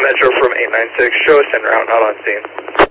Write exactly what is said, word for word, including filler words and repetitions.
Metro from eight nine six, show us en route, not on scene.